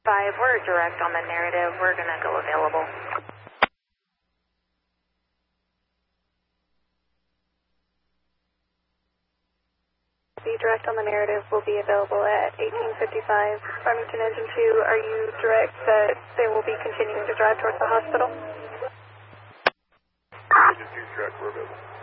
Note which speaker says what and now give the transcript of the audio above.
Speaker 1: 5, we're direct on the narrative. We're going to go available.
Speaker 2: The direct on the narrative will be available at 1855. Farmington Engine 2, are you direct that they will be continuing to drive towards the hospital?
Speaker 3: Engine 2 direct, we're available.